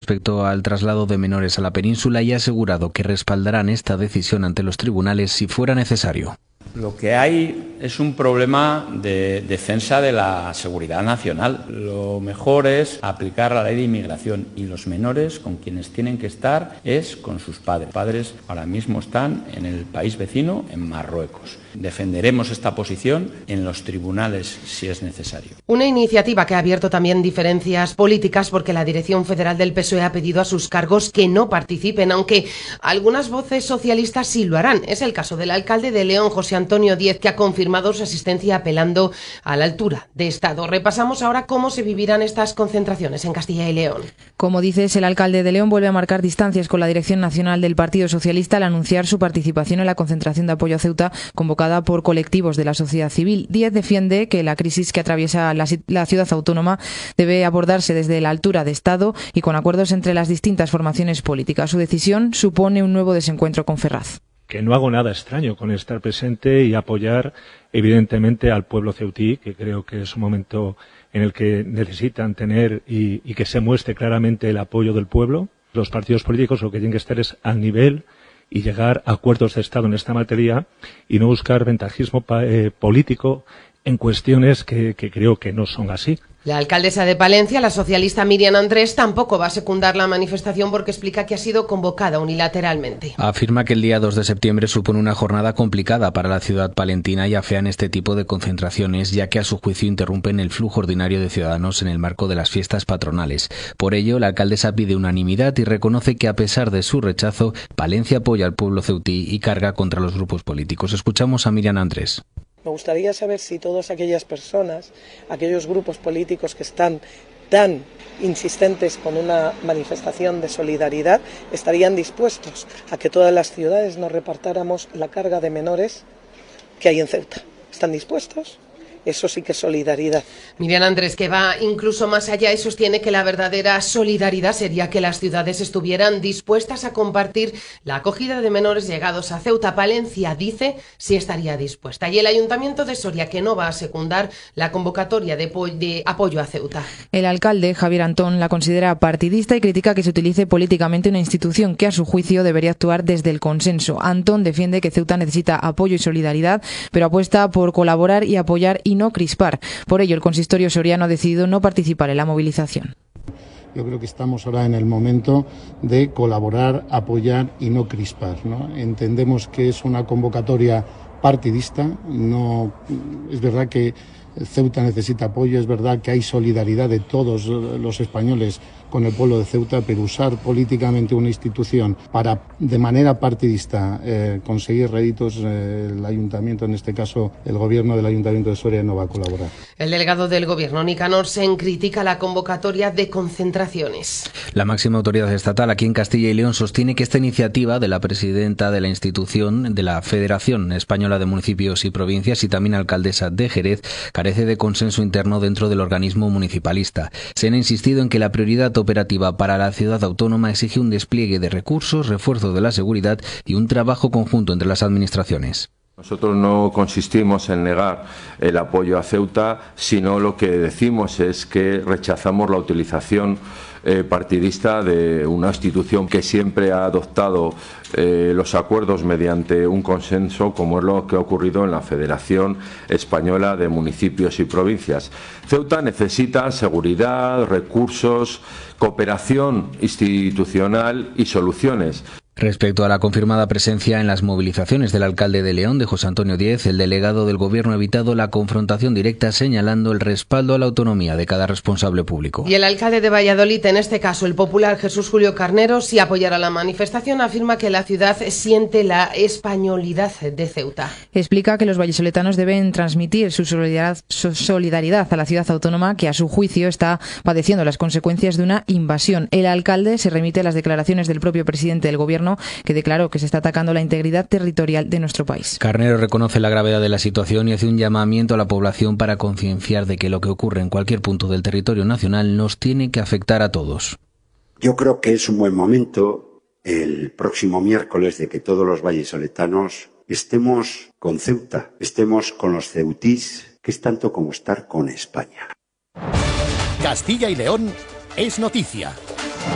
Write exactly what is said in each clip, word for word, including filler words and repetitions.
respecto al traslado de menores a la península y ha asegurado que respaldarán esta decisión ante los tribunales si fuera necesario. Lo que hay es un problema de defensa de la seguridad nacional. Lo mejor es aplicar la ley de inmigración y los menores con quienes tienen que estar es con sus padres. Los padres ahora mismo están en el país vecino, en Marruecos. Defenderemos esta posición en los tribunales si es necesario. Una iniciativa que ha abierto también diferencias políticas porque la dirección federal del P S O E ha pedido a sus cargos que no participen, aunque algunas voces socialistas sí lo harán. Es el caso del alcalde de León, José Antonio Díez, que ha confirmado su asistencia apelando a la altura de Estado. Repasamos ahora cómo se vivirán estas concentraciones en Castilla y León. Como dices, el alcalde de León vuelve a marcar distancias con la dirección nacional del Partido Socialista al anunciar su participación en la concentración de apoyo a Ceuta convocada por colectivos de la sociedad civil. Díez defiende que la crisis que atraviesa la, la ciudad autónoma debe abordarse desde la altura de Estado y con acuerdos entre las distintas formaciones políticas. Su decisión supone un nuevo desencuentro con Ferraz. Que no hago nada extraño con estar presente y apoyar evidentemente al pueblo ceutí, que creo que es un momento en el que necesitan tener y, y que se muestre claramente el apoyo del pueblo. Los partidos políticos lo que tienen que estar es al nivel y llegar a acuerdos de Estado en esta materia y no buscar ventajismo eh, político en cuestiones que, que creo que no son así. La alcaldesa de Palencia, la socialista Miriam Andrés, tampoco va a secundar la manifestación porque explica que ha sido convocada unilateralmente. Afirma que el día dos de septiembre supone una jornada complicada para la ciudad palentina y afean este tipo de concentraciones, ya que a su juicio interrumpen el flujo ordinario de ciudadanos en el marco de las fiestas patronales. Por ello, la alcaldesa pide unanimidad y reconoce que a pesar de su rechazo, Palencia apoya al pueblo ceutí y carga contra los grupos políticos. Escuchamos a Miriam Andrés. Me gustaría saber si todas aquellas personas, aquellos grupos políticos que están tan insistentes con una manifestación de solidaridad, estarían dispuestos a que todas las ciudades nos repartáramos la carga de menores que hay en Ceuta. ¿Están dispuestos? Eso sí que es solidaridad. Miriam Andrés, que va incluso más allá y sostiene que la verdadera solidaridad sería que las ciudades estuvieran dispuestas a compartir la acogida de menores llegados a Ceuta. Palencia dice sí estaría dispuesta. Y el Ayuntamiento de Soria, que no va a secundar la convocatoria de, de apoyo a Ceuta. El alcalde, Javier Antón, la considera partidista y critica que se utilice políticamente una institución que, a su juicio, debería actuar desde el consenso. Antón defiende que Ceuta necesita apoyo y solidaridad, pero apuesta por colaborar y apoyar y no crispar. Por ello, el consistorio soriano ha decidido no participar en la movilización. Yo creo que estamos ahora en el momento de colaborar, apoyar y no crispar, ¿no? Entendemos que es una convocatoria partidista. No, es verdad que Ceuta necesita apoyo, es verdad que hay solidaridad de todos los españoles con el pueblo de Ceuta, pero usar políticamente una institución para, de manera partidista, eh, conseguir réditos, eh, el ayuntamiento, en este caso el gobierno del Ayuntamiento de Soria, no va a colaborar. El delegado del gobierno, Nicanor Sen, critica la convocatoria de concentraciones. La máxima autoridad estatal aquí en Castilla y León sostiene que esta iniciativa de la presidenta de la institución de la Federación Española de Municipios y Provincias y también alcaldesa de Jerez carece de consenso interno dentro del organismo municipalista. Sen ha insistido en que la prioridad operativa para la ciudad autónoma exige un despliegue de recursos, refuerzo de la seguridad y un trabajo conjunto entre las administraciones. Nosotros no consistimos en negar el apoyo a Ceuta, sino lo que decimos es que rechazamos la utilización eh, partidista de una institución que siempre ha adoptado eh, los acuerdos mediante un consenso, como es lo que ha ocurrido en la Federación Española de Municipios y Provincias. Ceuta necesita seguridad, recursos, cooperación institucional y soluciones. Respecto a la confirmada presencia en las movilizaciones del alcalde de León, de José Antonio Díez, el delegado del gobierno ha evitado la confrontación directa, señalando el respaldo a la autonomía de cada responsable público. Y el alcalde de Valladolid, en este caso el popular Jesús Julio Carnero, si apoyará la manifestación, afirma que la ciudad siente la españolidad de Ceuta. Explica que los vallisoletanos deben transmitir su solidaridad, su solidaridad a la ciudad autónoma, que a su juicio está padeciendo las consecuencias de una invasión. El alcalde se remite a las declaraciones del propio presidente del gobierno, que declaró que se está atacando la integridad territorial de nuestro país. Carnero reconoce la gravedad de la situación y hace un llamamiento a la población para concienciar de que lo que ocurre en cualquier punto del territorio nacional nos tiene que afectar a todos. Yo creo que es un buen momento el próximo miércoles de que todos los vallisoletanos estemos con Ceuta, estemos con los ceutís, que es tanto como estar con España. Castilla y León es noticia.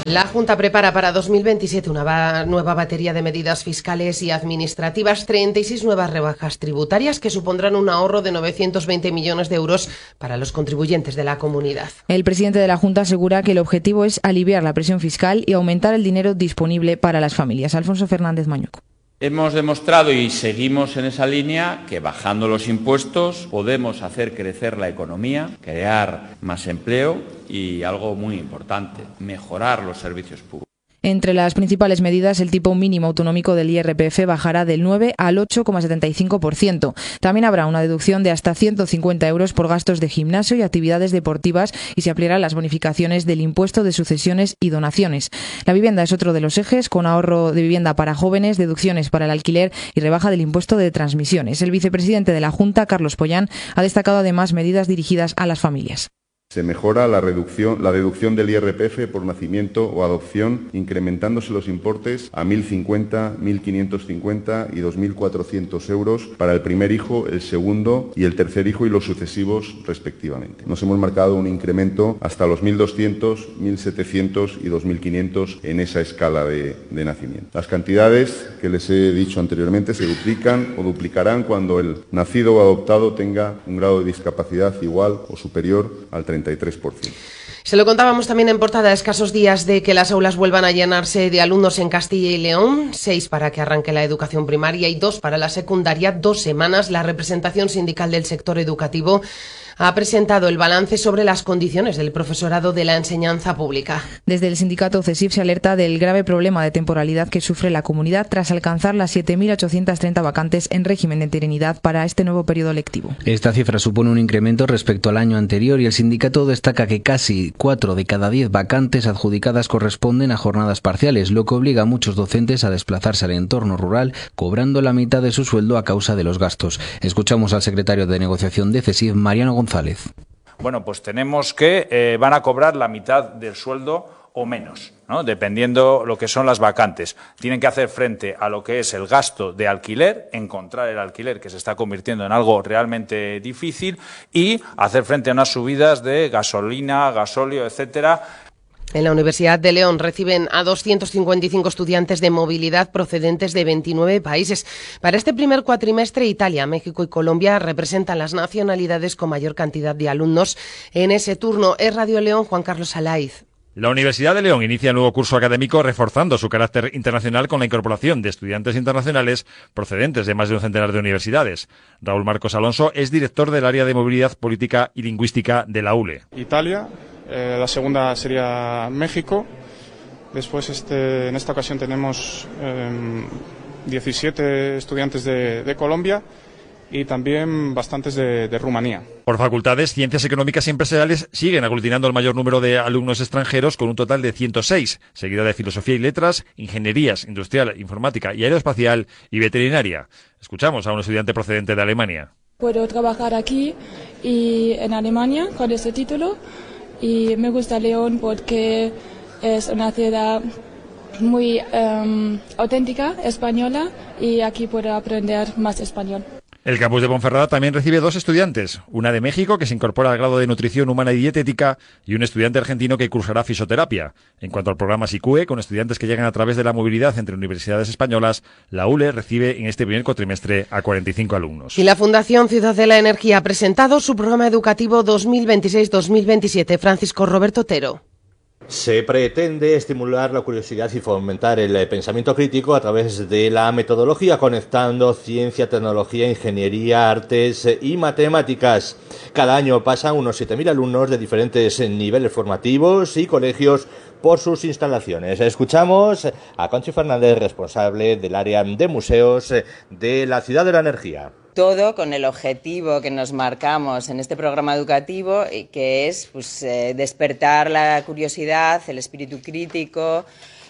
La Junta prepara para dos mil veintisiete una ba- nueva batería de medidas fiscales y administrativas, treinta y seis nuevas rebajas tributarias que supondrán un ahorro de novecientos veinte millones de euros para los contribuyentes de la comunidad. El presidente de la Junta asegura que el objetivo es aliviar la presión fiscal y aumentar el dinero disponible para las familias. Alfonso Fernández Mañuco. Hemos demostrado y seguimos en esa línea que bajando los impuestos podemos hacer crecer la economía, crear más empleo y algo muy importante, mejorar los servicios públicos. Entre las principales medidas, el tipo mínimo autonómico del I R P F bajará del nueve al ocho coma setenta y cinco por ciento. También habrá una deducción de hasta ciento cincuenta euros por gastos de gimnasio y actividades deportivas y se ampliarán las bonificaciones del impuesto de sucesiones y donaciones. La vivienda es otro de los ejes, con ahorro de vivienda para jóvenes, deducciones para el alquiler y rebaja del impuesto de transmisiones. El vicepresidente de la Junta, Carlos Pollán, ha destacado además medidas dirigidas a las familias. Se mejora la reducción, la deducción del I R P F por nacimiento o adopción, incrementándose los importes a mil cincuenta, mil quinientos cincuenta y dos mil cuatrocientos euros para el primer hijo, el segundo y el tercer hijo y los sucesivos respectivamente. Nos hemos marcado un incremento hasta los mil doscientos, mil setecientos y dos mil quinientos en esa escala de, de nacimiento. Las cantidades que les he dicho anteriormente se duplican o duplicarán cuando el nacido o adoptado tenga un grado de discapacidad igual o superior al treinta y tres por ciento. Se lo contábamos también en portada, a escasos días de que las aulas vuelvan a llenarse de alumnos en Castilla y León, seis para que arranque la educación primaria y dos para la secundaria, dos semanas. La representación sindical del sector educativo ha presentado el balance sobre las condiciones del profesorado de la enseñanza pública. Desde el sindicato CESIF se alerta del grave problema de temporalidad que sufre la comunidad tras alcanzar las siete mil ochocientas treinta vacantes en régimen de interinidad para este nuevo periodo lectivo. Esta cifra supone un incremento respecto al año anterior y el sindicato destaca que casi cuatro de cada diez vacantes adjudicadas corresponden a jornadas parciales, lo que obliga a muchos docentes a desplazarse al entorno rural, cobrando la mitad de su sueldo a causa de los gastos. Escuchamos al secretario de negociación de CESIF, Mariano González. González. Bueno, pues tenemos que eh, van a cobrar la mitad del sueldo o menos, ¿no? Dependiendo lo que son las vacantes. Tienen que hacer frente a lo que es el gasto de alquiler, encontrar el alquiler que se está convirtiendo en algo realmente difícil y hacer frente a unas subidas de gasolina, gasóleo, etcétera. En la Universidad de León reciben a doscientos cincuenta y cinco estudiantes de movilidad procedentes de veintinueve países. Para este primer cuatrimestre, Italia, México y Colombia representan las nacionalidades con mayor cantidad de alumnos en ese turno. Es Radio León, Juan Carlos Alaiz. La Universidad de León inicia el nuevo curso académico reforzando su carácter internacional con la incorporación de estudiantes internacionales procedentes de más de un centenar de universidades. Raúl Marcos Alonso es director del área de movilidad política y lingüística de la U L E. Italia, eh, la segunda sería México. Después, este, en esta ocasión tenemos eh, diecisiete estudiantes de, de Colombia y también bastantes de, de Rumanía. Por facultades, Ciencias Económicas y Empresariales siguen aglutinando el mayor número de alumnos extranjeros con un total de ciento seis, seguida de Filosofía y Letras, Ingenierías, Industrial, Informática y Aeroespacial y Veterinaria. Escuchamos a un estudiante procedente de Alemania. Puedo trabajar aquí y en Alemania con este título y me gusta León porque es una ciudad muy um, auténtica, española, y aquí puedo aprender más español. El campus de Ponferrada también recibe dos estudiantes, una de México que se incorpora al grado de Nutrición Humana y Dietética y un estudiante argentino que cursará Fisioterapia. En cuanto al programa SICUE, con estudiantes que llegan a través de la movilidad entre universidades españolas, la U L E recibe en este primer cuatrimestre a cuarenta y cinco alumnos. Y la Fundación Ciudad de la Energía ha presentado su programa educativo dos mil veintiséis dos mil veintisiete. Francisco Roberto Otero. Se pretende estimular la curiosidad y fomentar el pensamiento crítico a través de la metodología, conectando ciencia, tecnología, ingeniería, artes y matemáticas. Cada año pasan unos siete mil alumnos de diferentes niveles formativos y colegios por sus instalaciones. Escuchamos a Conchi Fernández, responsable del área de museos de la Ciudad de la Energía. Todo con el objetivo que nos marcamos en este programa educativo, que es pues, eh, despertar la curiosidad, el espíritu crítico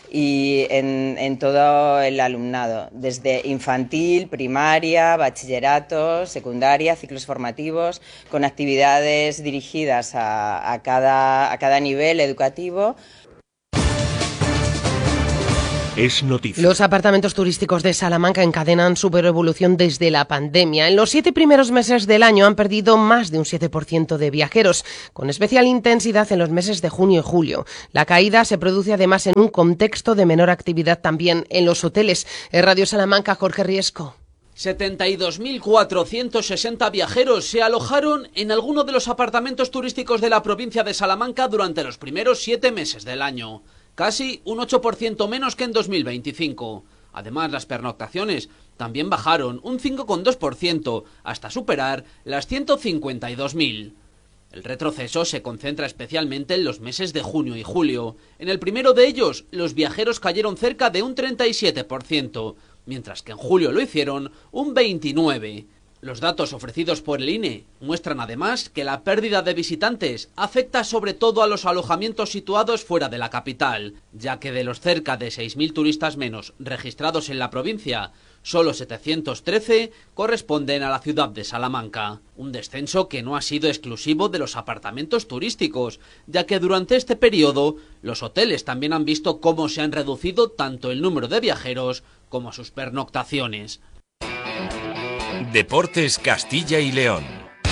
y en, en todo el alumnado, desde infantil, primaria, bachillerato, secundaria, ciclos formativos, con actividades dirigidas a, a, cada, a cada nivel educativo. es noticia. Los apartamentos turísticos de Salamanca encadenan su peor evolución desde la pandemia. En los siete primeros meses del año han perdido más de un siete por ciento de viajeros, con especial intensidad en los meses de junio y julio. La caída se produce además en un contexto de menor actividad también en los hoteles. En Radio Salamanca, Jorge Riesco. setenta y dos mil cuatrocientos sesenta viajeros se alojaron en alguno de los apartamentos turísticos de la provincia de Salamanca durante los primeros siete meses del año. Casi un ocho por ciento menos que en dos mil veinticinco. Además, las pernoctaciones también bajaron un cinco coma dos por ciento hasta superar las ciento cincuenta y dos mil. El retroceso se concentra especialmente en los meses de junio y julio. En el primero de ellos, los viajeros cayeron cerca de un treinta y siete por ciento, mientras que en julio lo hicieron un veintinueve por ciento. Los datos ofrecidos por el I N E muestran además que la pérdida de visitantes afecta sobre todo a los alojamientos situados fuera de la capital, ya que de los cerca de seis mil turistas menos registrados en la provincia, solo setecientos trece corresponden a la ciudad de Salamanca. Un descenso que no ha sido exclusivo de los apartamentos turísticos, ya que durante este periodo los hoteles también han visto cómo se han reducido tanto el número de viajeros como sus pernoctaciones. Deportes Castilla y León.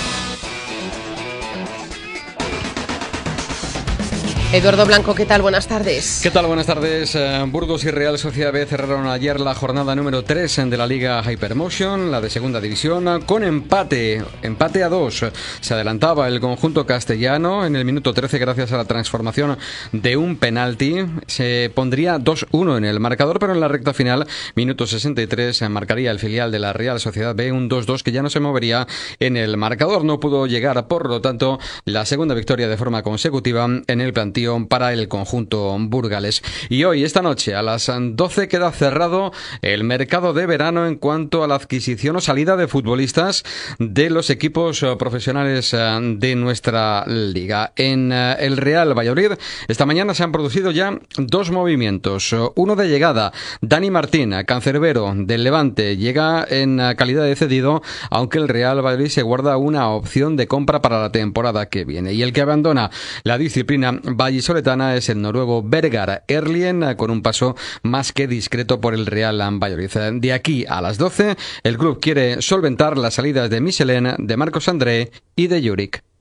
Eduardo Blanco, ¿qué tal? Buenas tardes. ¿Qué tal? Buenas tardes. Burgos y Real Sociedad B cerraron ayer la jornada número tres de la Liga Hypermotion, la de segunda división, con empate, empate a dos. Se adelantaba el conjunto castellano en el minuto trece gracias a la transformación de un penalti. Se pondría dos uno en el marcador, pero en la recta final, minuto sesenta y tres, marcaría el filial de la Real Sociedad B un dos dos que ya no se movería en el marcador. No pudo llegar, por lo tanto, la segunda victoria de forma consecutiva en el plantío para el conjunto burgalés. Y hoy, esta noche, a las doce, queda cerrado el mercado de verano en cuanto a la adquisición o salida de futbolistas de los equipos profesionales de nuestra liga. En el Real Valladolid, esta mañana se han producido ya dos movimientos. Uno de llegada, Dani Martín, cancerbero del Levante, llega en calidad de cedido, aunque el Real Valladolid se guarda una opción de compra para la temporada que viene. Y el que abandona la disciplina vallisoletana es el noruego Bergar Erlien, con un paso más que discreto por el Real Valladolid. De aquí a las doce, el club quiere solventar las salidas de Michelin, de Marcos André y de Juric.